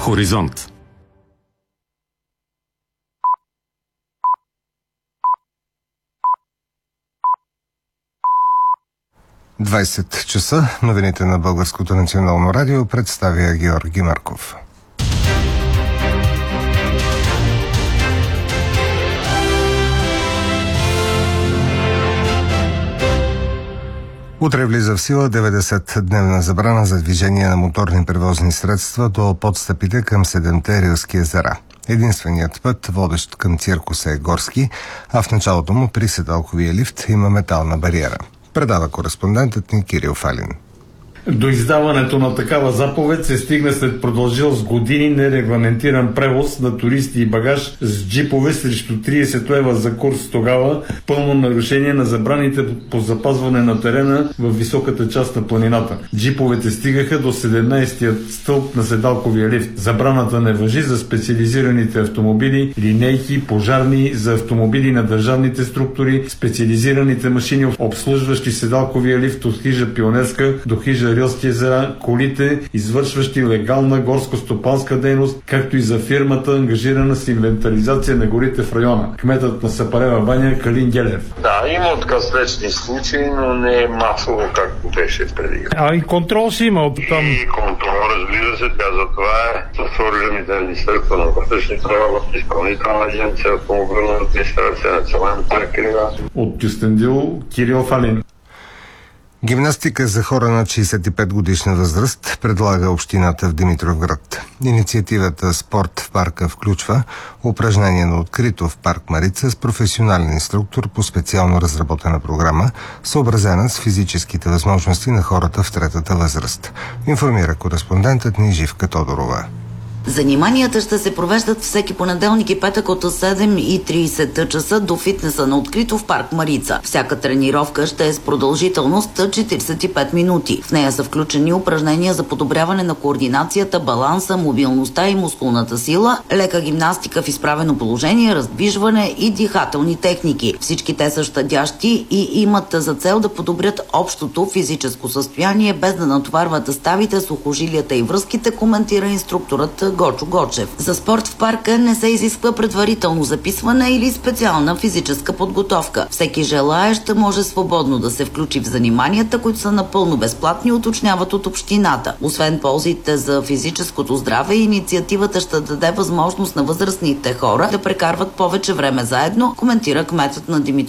Хоризонт. часа. Новините на Българското национално радио представя Георги Марков. Утре влиза в сила 90-дневна забрана за движение на моторни превозни средства до подстъпите към 7-те рилски езера. Единственият път, водещ към циркуса, е горски, а в началото му при седалковия лифт има метална бариера. Предава кореспондентът ни Кирил Фалин. До издаването на такава заповед се стигна след продължил с години нерегламентиран превоз на туристи и багаж с джипове срещу 30 лева за курс тогава, пълно нарушение на забраните по запазване на терена в високата част на планината. Джиповете стигаха до 17-тият стълб на седалковия лифт. Забраната не важи за специализираните автомобили, линейки, пожарни, за автомобили на държавните структури, специализираните машини, обслужващи седалковия лифт от хижа Пионерска до хижа Рилски езера, колите, извършващи легална горско-стопанска дейност, както и за фирмата, ангажирана с инвентаризация на горите в района. Кметът на Сапарева баня Калин Гелев. Да, има откъслечни случаи, но не е масово, както беше преди. А и контрол си има там? И контрол, разбира се, тя за това с органите на Министерството на вътрешните работи, в Изпълнителна агенция, автомобилна администрация, Националната крива. От Кюстендил, Кирил Фалин. Гимнастика за хора над 65 годишна възраст предлага общината в Димитровград. Инициативата «Спорт в парка» включва упражнение на открито в парк Марица с професионален инструктор по специално разработена програма, съобразена с физическите възможности на хората в третата възраст. Информира кореспондентът ни Живка Тодорова. Заниманията ще се провеждат всеки понеделник и петък от 7:30 часа до фитнеса на открито в парк Марица. Всяка тренировка ще е с продължителност 45 минути. В нея са включени упражнения за подобряване на координацията, баланса, мобилността и мускулната сила, лека гимнастика в изправено положение, раздвижване и дихателни техники. Всички те са щадящи и имат за цел да подобрят общото физическо състояние, без да натоварват ставите, сухожилията и връзките, коментира инструкторът Гочо Гочев. За спорт в парка не се изисква предварително записване или специална физическа подготовка. Всеки желаещ може свободно да се включи в заниманията, които са напълно безплатни, уточняват от общината. Освен ползите за физическото здраве, инициативата ще даде възможност на възрастните хора да прекарват повече време заедно, коментира кметът на Димитровград